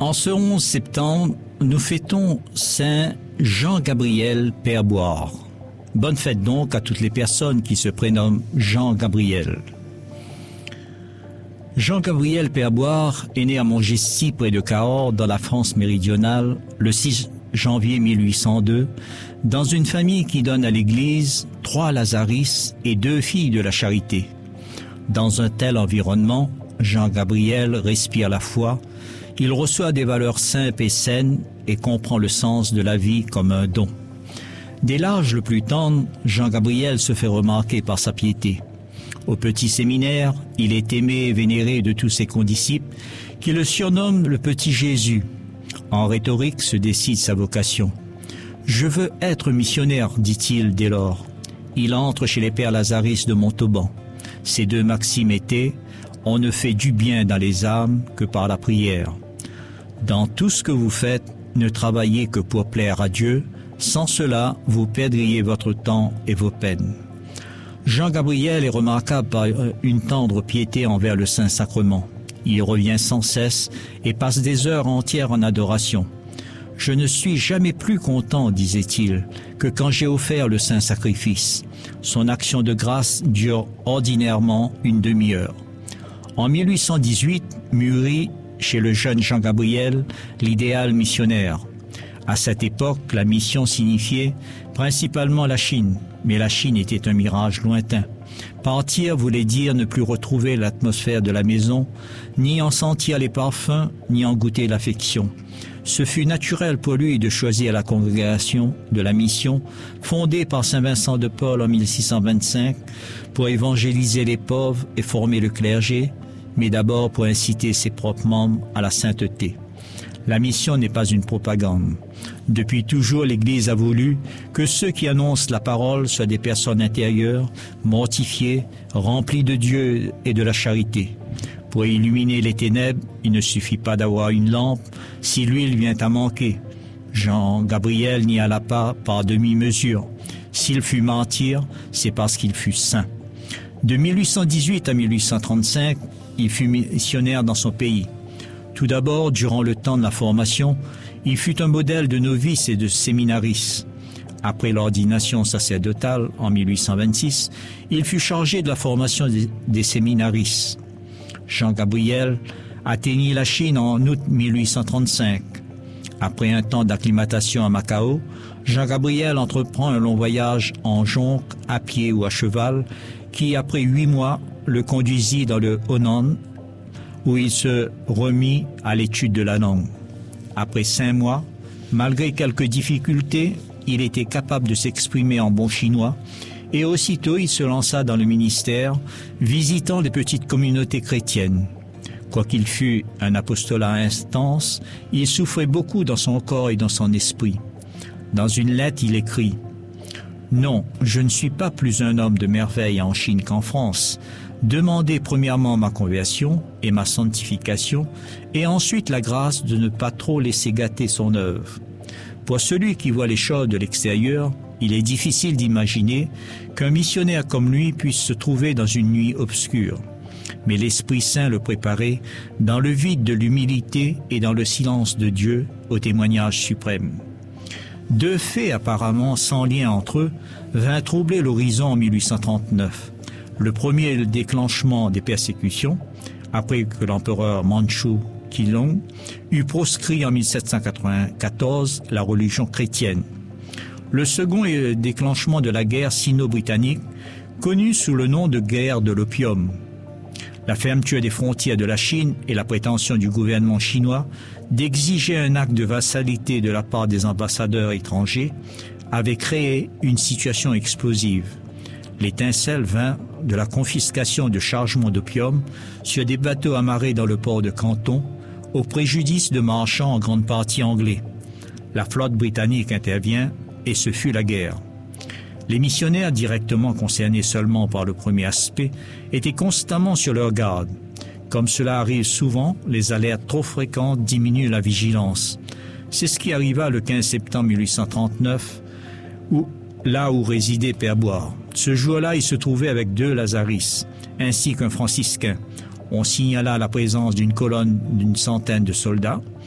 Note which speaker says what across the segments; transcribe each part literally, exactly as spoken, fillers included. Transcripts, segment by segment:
Speaker 1: En ce onze septembre, nous fêtons Saint Jean-Gabriel Père Boire. Bonne fête donc à toutes les personnes qui se prénomment Jean-Gabriel. Jean-Gabriel Père Boire est né à Montgesty, près de Cahors, dans la France méridionale, le six janvier mille huit cent deux, dans une famille qui donne à l'Église trois Lazaris et deux filles de la charité. Dans un tel environnement, Jean-Gabriel respire la foi. Il reçoit des valeurs simples et saines et comprend le sens de la vie comme un don. Dès l'âge le plus tendre, Jean-Gabriel se fait remarquer par sa piété. Au petit séminaire, il est aimé et vénéré de tous ses condisciples qui le surnomment le petit Jésus. En rhétorique se décide sa vocation. « Je veux être missionnaire », dit-il dès lors. Il entre chez les pères Lazaris de Montauban. Ces deux maximes étaient « On ne fait du bien dans les âmes que par la prière ». Dans tout ce que vous faites, ne travaillez que pour plaire à Dieu. Sans cela, vous perdriez votre temps et vos peines. Jean-Gabriel est remarquable par une tendre piété envers le Saint-Sacrement. Il revient sans cesse et passe des heures entières en adoration. « Je ne suis jamais plus content, disait-il, que quand j'ai offert le saint sacrifice. » Son action de grâce dure ordinairement une demi-heure. En mille huit cent dix-huit, mûrit chez le jeune Jean-Gabriel l'idéal missionnaire. À cette époque, la mission signifiait principalement la Chine, mais la Chine était un mirage lointain. Partir voulait dire ne plus retrouver l'atmosphère de la maison, ni en sentir les parfums, ni en goûter l'affection. Ce fut naturel pour lui de choisir la congrégation de la mission, fondée par saint Vincent de Paul en mille six cent vingt-cinq, pour évangéliser les pauvres et former le clergé, mais d'abord pour inciter ses propres membres à la sainteté. La mission n'est pas une propagande. Depuis toujours, l'Église a voulu que ceux qui annoncent la parole soient des personnes intérieures, mortifiées, remplies de Dieu et de la charité. Pour illuminer les ténèbres, il ne suffit pas d'avoir une lampe si l'huile vient à manquer. Jean-Gabriel n'y alla pas par demi-mesure. S'il fut martyr, c'est parce qu'il fut saint. De mille huit cent dix-huit à mille huit cent trente-cinq, il fut missionnaire dans son pays. Tout d'abord, durant le temps de la formation, il fut un modèle de novice et de séminaris. Après l'ordination sacerdotale en mille huit cent vingt-six, il fut chargé de la formation des, des séminaris. Jean-Gabriel atteignit la Chine en août mille huit cent trente-cinq. Après un temps d'acclimatation à Macao, Jean-Gabriel entreprend un long voyage en jonque, à pied ou à cheval, qui, après huit mois, le conduisit dans le Honan, où il se remit à l'étude de la langue. Après cinq mois, malgré quelques difficultés, il était capable de s'exprimer en bon chinois et aussitôt il se lança dans le ministère, visitant les petites communautés chrétiennes. Quoiqu'il fût un apostolat intense, il souffrait beaucoup dans son corps et dans son esprit. Dans une lettre, il écrit « Non, je ne suis pas plus un homme de merveille en Chine qu'en France. Demandez premièrement ma conversion et ma sanctification, et ensuite la grâce de ne pas trop laisser gâter son œuvre. Pour celui qui voit les choses de l'extérieur, il est difficile d'imaginer qu'un missionnaire comme lui puisse se trouver dans une nuit obscure. Mais l'Esprit Saint le préparait dans le vide de l'humilité et dans le silence de Dieu au témoignage suprême. » Deux faits apparemment sans lien entre eux vinrent troubler l'horizon en mille huit cent trente-neuf. Le premier est le déclenchement des persécutions, après que l'empereur Mandchou Qilong eut proscrit en mille sept cent quatre-vingt-quatorze la religion chrétienne. Le second est le déclenchement de la guerre sino-britannique, connue sous le nom de guerre de l'opium. La fermeture des frontières de la Chine et la prétention du gouvernement chinois d'exiger un acte de vassalité de la part des ambassadeurs étrangers avaient créé une situation explosive. L'étincelle vint de la confiscation de chargements d'opium sur des bateaux amarrés dans le port de Canton, au préjudice de marchands en grande partie anglais. La flotte britannique intervient et ce fut la guerre. Les missionnaires directement concernés seulement par le premier aspect étaient constamment sur leur garde. Comme cela arrive souvent, les alertes trop fréquentes diminuent la vigilance. C'est ce qui arriva le quinze septembre mille huit cent trente-neuf, où, là où résidait Père Boire. Ce jour-là, il se trouvait avec deux Lazaris, ainsi qu'un franciscain. On signala la présence d'une colonne d'une centaine de soldats.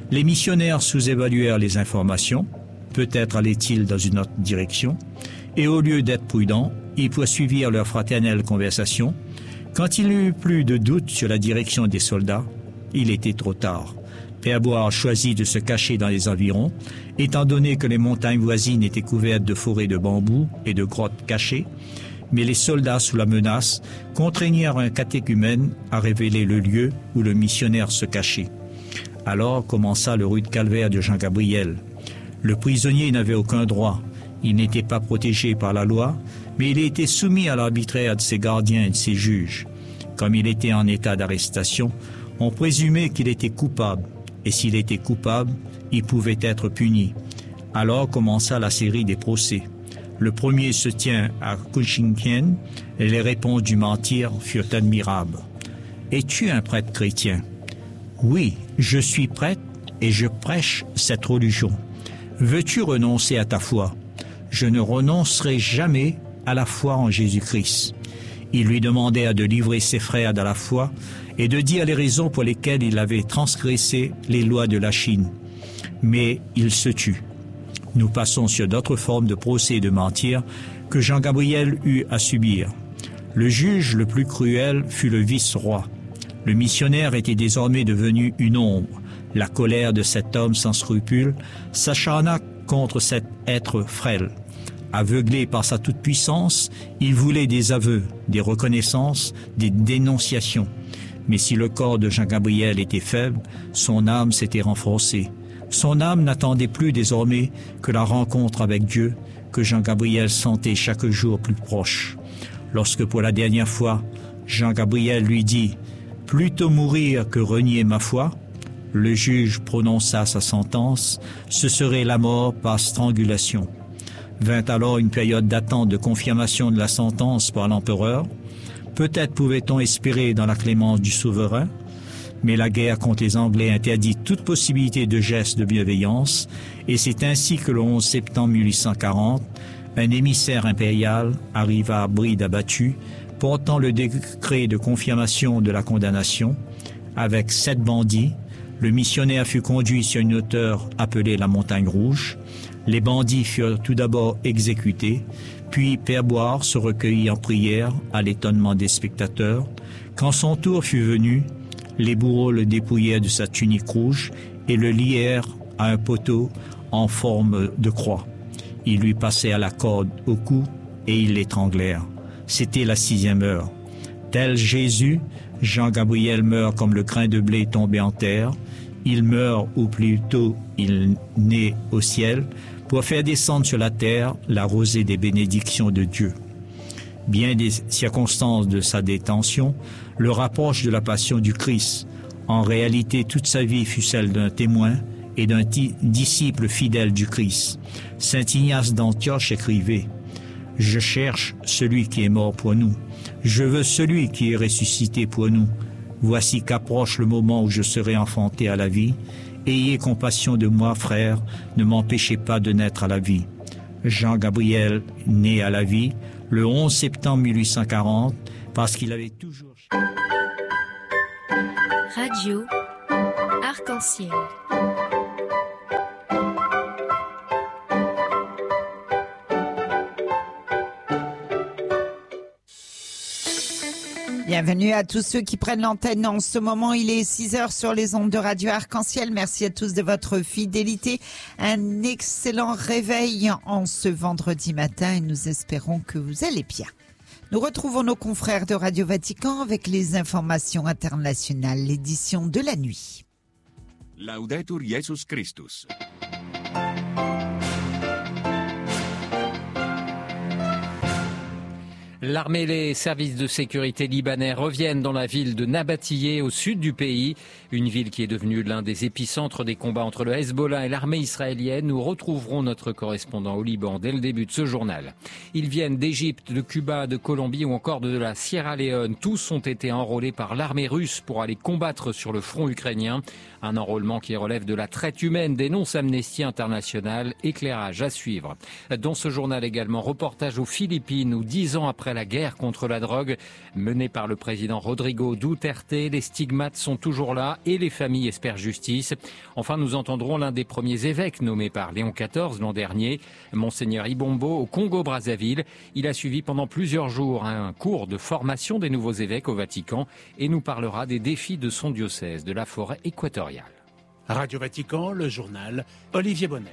Speaker 1: Les missionnaires sous-évaluèrent les informations, peut-être allaient-ils dans une autre direction, et au lieu d'être prudents, ils poursuivirent leur fraternelle conversation. Quand il n'y eut plus de doute sur la direction des soldats, il était trop tard. Père Boire choisit de se cacher dans les environs, étant donné que les montagnes voisines étaient couvertes de forêts de bambous et de grottes cachées, mais les soldats, sous la menace, contraignirent un catéchumène à révéler le lieu où le missionnaire se cachait. Alors commença le rude calvaire de Jean Gabriel. Le prisonnier n'avait aucun droit. Il n'était pas protégé par la loi, mais il était soumis à l'arbitraire de ses gardiens et de ses juges. Comme il était en état d'arrestation, on présumait qu'il était coupable, et s'il était coupable, il pouvait être puni. Alors commença la série des procès. Le premier se tient à Kuchinkien, et les réponses du mentir furent admirables. « Es-tu un prêtre chrétien? »« Oui, je suis prêtre et je prêche cette religion. Veux-tu renoncer à ta foi? » « Je ne renoncerai jamais à la foi en Jésus-Christ. » Il lui demandait de livrer ses frères dans la foi et de dire les raisons pour lesquelles il avait transgressé les lois de la Chine. Mais il se tut. Nous passons sur d'autres formes de procès et de mentir que Jean Gabriel eut à subir. Le juge le plus cruel fut le vice-roi. Le missionnaire était désormais devenu une ombre. La colère de cet homme sans scrupules s'acharna contre cet être frêle. Aveuglé par sa toute-puissance, il voulait des aveux, des reconnaissances, des dénonciations. Mais si le corps de Jean Gabriel était faible, son âme s'était renforcée. Son âme n'attendait plus désormais que la rencontre avec Dieu, que Jean Gabriel sentait chaque jour plus proche. Lorsque pour la dernière fois, Jean Gabriel lui dit « Plutôt mourir que renier ma foi », le juge prononça sa sentence, ce serait la mort par strangulation. Vint alors une période d'attente de confirmation de la sentence par l'empereur. Peut-être pouvait-on espérer dans la clémence du souverain, mais la guerre contre les Anglais interdit toute possibilité de geste de bienveillance, et c'est ainsi que le onze septembre mille huit cent quarante, un émissaire impérial arriva à bride abattue, portant le décret de confirmation de la condamnation. Avec sept bandits, le missionnaire fut conduit sur une hauteur appelée la Montagne Rouge. Les bandits furent tout d'abord exécutés, puis Père Boire se recueillit en prière à l'étonnement des spectateurs. Quand son tour fut venu, les bourreaux le dépouillèrent de sa tunique rouge et le lièrent à un poteau en forme de croix. Ils lui passèrent la corde au cou et ils l'étranglèrent. C'était la sixième heure. Tel Jésus, Jean Gabriel meurt comme le grain de blé tombé en terre. Il meurt, ou plutôt il naît au ciel, pour faire descendre sur la terre la rosée des bénédictions de Dieu. Bien des circonstances de sa détention le rapprochent de la passion du Christ. En réalité, toute sa vie fut celle d'un témoin et d'un ti- disciple fidèle du Christ. Saint Ignace d'Antioche écrivait « Je cherche celui qui est mort pour nous. Je veux celui qui est ressuscité pour nous. Voici qu'approche le moment où je serai enfanté à la vie. Ayez compassion de moi, frères, ne m'empêchez pas de naître à la vie. » Jean Gabriel, né à la vie, le onze septembre mille huit cent quarante, parce qu'il avait toujours...
Speaker 2: Radio Arc-en-Ciel.
Speaker 3: Bienvenue à tous ceux qui prennent l'antenne en ce moment. Il est six heures sur les ondes de Radio Arc-en-Ciel. Merci à tous de votre fidélité. Un excellent réveil en ce vendredi matin et nous espérons que vous allez bien. Nous retrouvons nos confrères de Radio Vatican avec les informations internationales, l'édition de la nuit.
Speaker 4: Laudetur Jesus Christus.
Speaker 5: L'armée et les services de sécurité libanais reviennent dans la ville de Nabatiyeh, au sud du pays, une ville qui est devenue l'un des épicentres des combats entre le Hezbollah et l'armée israélienne. Nous retrouverons notre correspondant au Liban dès le début de ce journal. Ils viennent d'Égypte, de Cuba, de Colombie ou encore de la Sierra Leone. Tous ont été enrôlés par l'armée russe pour aller combattre sur le front ukrainien. Un enrôlement qui relève de la traite humaine, dénonce Amnesty International. Éclairage à suivre. Dans ce journal également, reportage aux Philippines où dix ans après la la guerre contre la drogue menée par le président Rodrigo Duterte. Les stigmates sont toujours là et les familles espèrent justice. Enfin, nous entendrons l'un des premiers évêques nommés par Léon quatorze l'an dernier, Monseigneur Ibombo, au Congo-Brazzaville. Il a suivi pendant plusieurs jours un cours de formation des nouveaux évêques au Vatican et nous parlera des défis de son diocèse de la forêt équatoriale.
Speaker 6: Radio Vatican, le journal, Olivier Bonnet.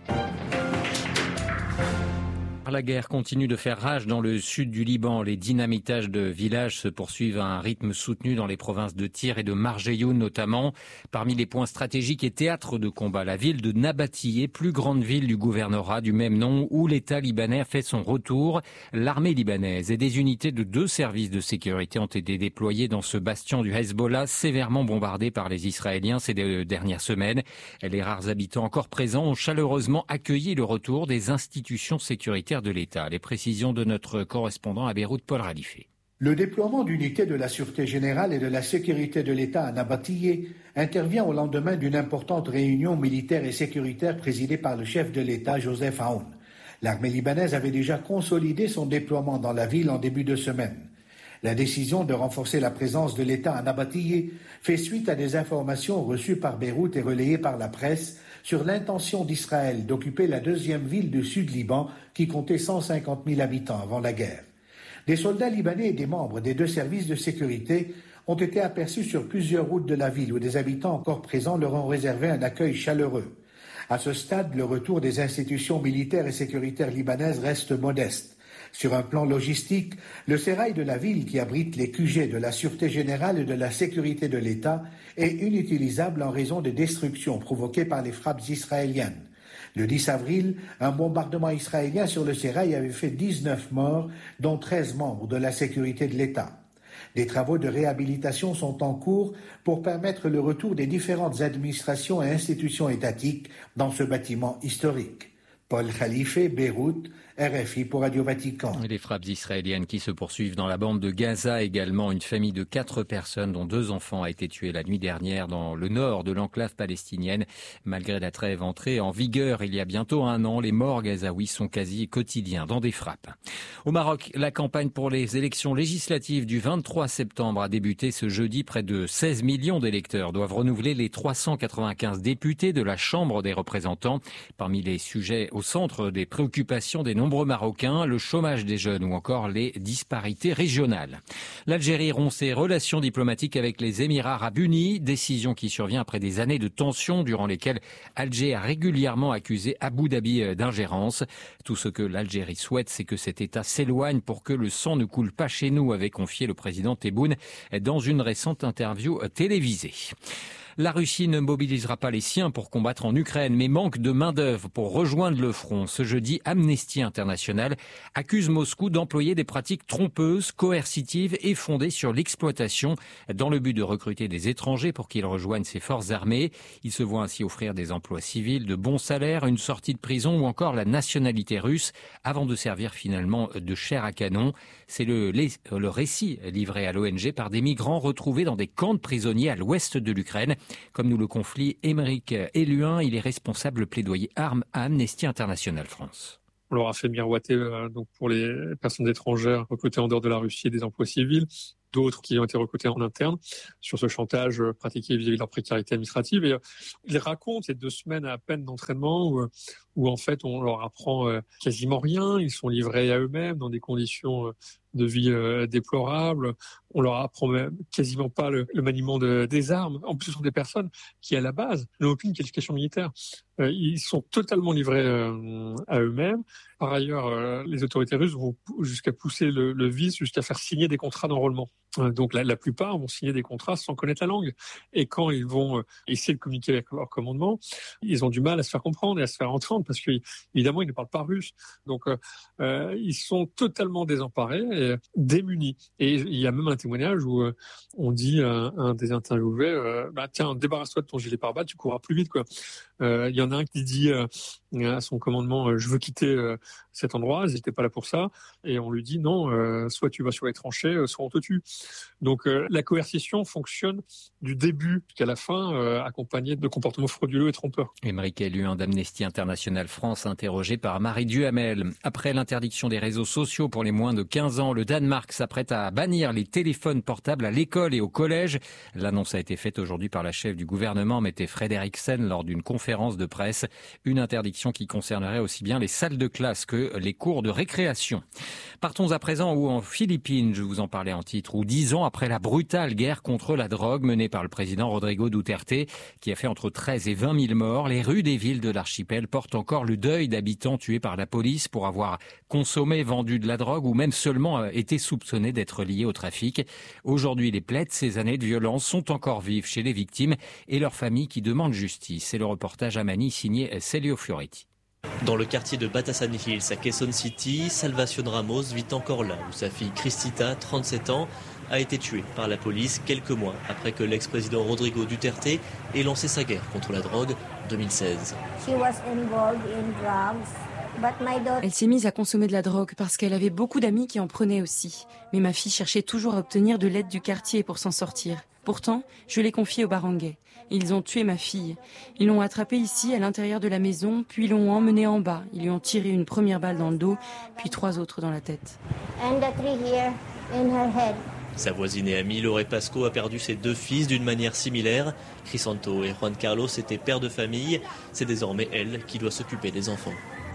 Speaker 5: La guerre continue de faire rage dans le sud du Liban. Les dynamitages de villages se poursuivent à un rythme soutenu dans les provinces de Tyr et de Marjeyoun notamment. Parmi les points stratégiques et théâtres de combat, la ville de Nabatiyé, plus grande ville du gouvernorat du même nom, où l'État libanais a fait son retour. L'armée libanaise et des unités de deux services de sécurité ont été déployées dans ce bastion du Hezbollah, sévèrement bombardé par les Israéliens ces dernières semaines. Les rares habitants encore présents ont chaleureusement accueilli le retour des institutions sécuritaires de l'État. Les précisions de notre correspondant à Beyrouth, Paul Ralifé.
Speaker 7: Le déploiement d'unités de la Sûreté générale et de la sécurité de l'État à Nabatiyé intervient au lendemain d'une importante réunion militaire et sécuritaire présidée par le chef de l'État, Joseph Aoun. L'armée libanaise avait déjà consolidé son déploiement dans la ville en début de semaine. La décision de renforcer la présence de l'État à Nabatiyé fait suite à des informations reçues par Beyrouth et relayées par la presse sur l'intention d'Israël d'occuper la deuxième ville du Sud-Liban qui comptait cent cinquante mille habitants avant la guerre. Des soldats libanais et des membres des deux services de sécurité ont été aperçus sur plusieurs routes de la ville où des habitants encore présents leur ont réservé un accueil chaleureux. À ce stade, le retour des institutions militaires et sécuritaires libanaises reste modeste. Sur un plan logistique, le sérail de la ville qui abrite les Q G de la Sûreté générale et de la sécurité de l'État est inutilisable en raison des destructions provoquées par les frappes israéliennes. Le dix avril, un bombardement israélien sur le sérail avait fait dix-neuf morts, dont treize membres de la sécurité de l'État. Des travaux de réhabilitation sont en cours pour permettre le retour des différentes administrations et institutions étatiques dans ce bâtiment historique. Paul Khalife, Beyrouth, R F I pour Radio Vatican.
Speaker 5: Les frappes israéliennes qui se poursuivent dans la bande de Gaza également. Une famille de quatre personnes, dont deux enfants, a été tuée la nuit dernière dans le nord de l'enclave palestinienne. Malgré la trêve entrée en vigueur il y a bientôt un an, les morts gazaouis sont quasi quotidiens dans des frappes. Au Maroc, la campagne pour les élections législatives du vingt-trois septembre a débuté ce jeudi. Près de seize millions d'électeurs doivent renouveler les trois cent quatre-vingt-quinze députés de la Chambre des représentants. Parmi les sujets au centre des préoccupations des nombreux Marocains, le chômage des jeunes ou encore les disparités régionales. L'Algérie rompt ses relations diplomatiques avec les Émirats arabes unis, décision qui survient après des années de tensions durant lesquelles Alger a régulièrement accusé Abu Dhabi d'ingérence. Tout ce que l'Algérie souhaite, c'est que cet État s'éloigne pour que le sang ne coule pas chez nous, avait confié le président Tebboune dans une récente interview télévisée. La Russie ne mobilisera pas les siens pour combattre en Ukraine, mais manque de main-d'œuvre pour rejoindre le front. Ce jeudi, Amnesty International accuse Moscou d'employer des pratiques trompeuses, coercitives et fondées sur l'exploitation dans le but de recruter des étrangers pour qu'ils rejoignent ses forces armées. Il se voit ainsi offrir des emplois civils, de bons salaires, une sortie de prison ou encore la nationalité russe avant de servir finalement de chair à canon. C'est le, le récit livré à l'O N G par des migrants retrouvés dans des camps de prisonniers à l'ouest de l'Ukraine. Comme nous le confie Émeric Éluin, il est responsable plaidoyer armes à Amnesty International France.
Speaker 8: On leur a fait miroiter euh, donc pour les personnes étrangères recrutées en dehors de la Russie des emplois civils, d'autres qui ont été recrutés en interne sur ce chantage euh, pratiqué vis-à-vis de leur précarité administrative. Et euh, ils racontent ces deux semaines à peine d'entraînement où, euh, où en fait on leur apprend euh, quasiment rien. Ils sont livrés à eux-mêmes dans des conditions euh, de vie euh, déplorables. On leur apprend même quasiment pas le, le maniement de, des armes. En plus, ce sont des personnes qui, à la base, n'ont aucune qualification militaire. Euh, ils sont totalement livrés euh, à eux-mêmes. Par ailleurs, euh, les autorités russes vont jusqu'à pousser le, le vice, jusqu'à faire signer des contrats d'enrôlement. Euh, donc, la, la plupart vont signer des contrats sans connaître la langue. Et quand ils vont euh, essayer de communiquer avec leur commandement, ils ont du mal à se faire comprendre et à se faire entendre parce qu'évidemment, ils ne parlent pas russe. Donc, euh, euh, ils sont totalement désemparés et démunis. Et il y a même un témoignage où euh, on dit à un des interviewés, euh, bah, tiens, débarrasse-toi de ton gilet pare-balles, tu courras plus vite, quoi. Euh, il y en a un qui dit, euh, à son commandement, je veux quitter cet endroit, ils n'étaient pas là pour ça, et on lui dit non, euh, soit tu vas sur les tranchées, soit on te tue. Donc euh, la coercition fonctionne du début jusqu'à la fin, euh, accompagnée de comportements frauduleux et trompeurs.
Speaker 5: Émeric Elluin d'Amnesty International France, interrogé par Marie Duhamel. Après l'interdiction des réseaux sociaux pour les moins de quinze ans, le Danemark s'apprête à bannir les téléphones portables à l'école et au collège. L'annonce a été faite aujourd'hui par la chef du gouvernement, Mette Frederiksen, lors d'une conférence de presse. Une interdiction qui concernerait aussi bien les salles de classe que les cours de récréation. Partons à présent où en Philippines, je vous en parlais en titre, où dix ans après la brutale guerre contre la drogue menée par le président Rodrigo Duterte, qui a fait entre treize et vingt mille morts, les rues des villes de l'archipel portent encore le deuil d'habitants tués par la police pour avoir consommé, vendu de la drogue ou même seulement été soupçonnés d'être liés au trafic. Aujourd'hui, les plaies de ces années de violence sont encore vives chez les victimes et leurs familles qui demandent justice. C'est le reportage à Manille signé Celio Fioretti.
Speaker 9: Dans le quartier de Batasan Hills à Quezon City, Salvacion Ramos vit encore là où sa fille Cristita, trente-sept ans, a été tuée par la police quelques mois après que l'ex-président Rodrigo Duterte ait lancé sa guerre contre la drogue en deux mille seize.
Speaker 10: Elle s'est mise à consommer de la drogue parce qu'elle avait beaucoup d'amis qui en prenaient aussi. Mais ma fille cherchait toujours à obtenir de l'aide du quartier pour s'en sortir. Pourtant, je l'ai confiée aux barangays. Ils ont tué ma fille. Ils l'ont attrapée ici, à l'intérieur de la maison, puis l'ont emmenée en bas. Ils lui ont tiré une première balle dans le dos, puis trois autres dans la tête.
Speaker 9: And the three here in her head. Sa voisine et amie Lore Pasco a perdu ses deux fils d'une manière similaire. Crisanto et Juan Carlos étaient pères de famille. C'est désormais elle qui doit s'occuper des enfants.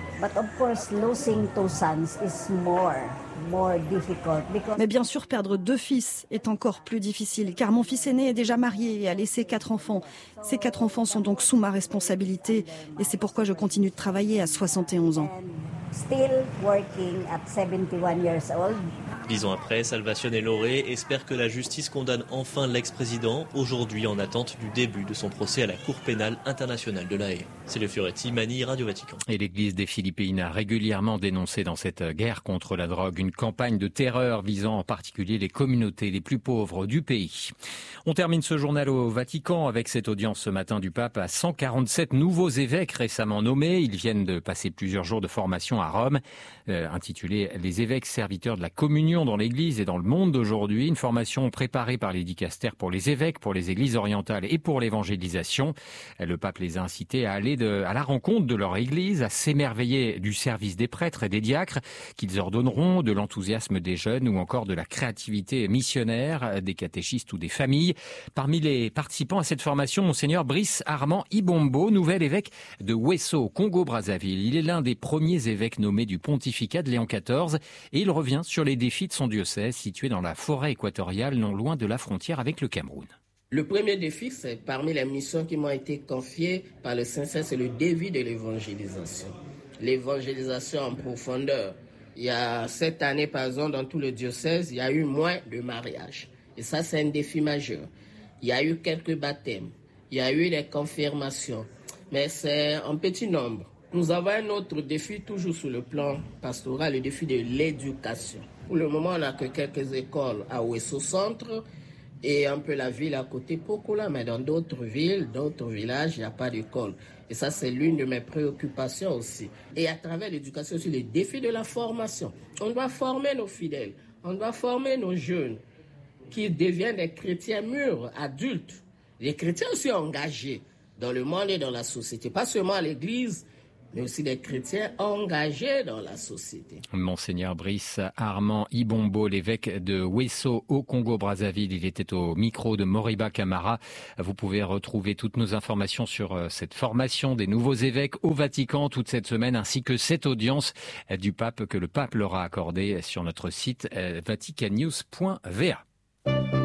Speaker 11: Mais bien sûr, perdre deux fils est encore plus difficile, car mon fils aîné est déjà marié et a laissé quatre enfants. Ces quatre enfants sont donc sous ma responsabilité, et c'est pourquoi je continue de travailler à soixante et onze ans.
Speaker 9: Still working at seventy-one years old. Dix ans après, Salvacion et Loré espèrent que la justice condamne enfin l'ex-président, aujourd'hui en attente du début de son procès à la Cour pénale internationale de La Haye. C'est le Fioretti, Manille, Radio Vatican.
Speaker 5: Et l'Église des Philippines a régulièrement dénoncé dans cette guerre contre la drogue une campagne de terreur visant en particulier les communautés les plus pauvres du pays. On termine ce journal au Vatican avec cette audience ce matin du pape à cent quarante-sept nouveaux évêques récemment nommés. Ils viennent de passer plusieurs jours de formation à Rome, euh, intitulée « Les évêques serviteurs de la communion dans l'Église et dans le monde d'aujourd'hui ». Une formation préparée par les dicastères pour les évêques, pour les églises orientales et pour l'évangélisation. Le pape les a incités à aller de, à la rencontre de leur Église, à s'émerveiller du service des prêtres et des diacres qu'ils ordonneront, de l'enthousiasme des jeunes ou encore de la créativité missionnaire des catéchistes ou des familles. Parmi les participants à cette formation, Monseigneur Brice Armand Ibombo, nouvel évêque de Wesso, Congo-Brazzaville. Il est l'un des premiers évêques nommés du pontificat de Léon quatorze et il revient sur les défis de son diocèse situé dans la forêt équatoriale non loin de la frontière avec le Cameroun.
Speaker 12: Le premier défi, c'est parmi les missions qui m'ont été confiées par le Saint-Saint, c'est le défi de l'évangélisation. L'évangélisation en profondeur. Il y a cette année, par exemple, dans tout le diocèse, il y a eu moins de mariages. Et ça, c'est un défi majeur. Il y a eu quelques baptêmes. Il y a eu des confirmations. Mais c'est un petit nombre. Nous avons un autre défi, toujours sur le plan pastoral, le défi de l'éducation. Pour le moment, on n'a que quelques écoles à Ouesso Centre et un peu la ville à côté, Pokola. Mais dans d'autres villes, d'autres villages, il n'y a pas d'école. Et ça, c'est l'une de mes préoccupations aussi. Et à travers l'éducation, aussi le défi de la formation. On doit former nos fidèles. On doit former nos jeunes qui deviennent des chrétiens mûrs, adultes. Les chrétiens aussi engagés dans le monde et dans la société. Pas seulement à l'église, mais aussi des chrétiens engagés dans la société.
Speaker 5: Monseigneur Brice Armand Ibombo, l'évêque de Wesso au Congo-Brazzaville. Il était au micro de Moriba Camara. Vous pouvez retrouver toutes nos informations sur cette formation des nouveaux évêques au Vatican toute cette semaine, ainsi que cette audience du pape que le pape leur a accordée sur notre site vaticannews point v a.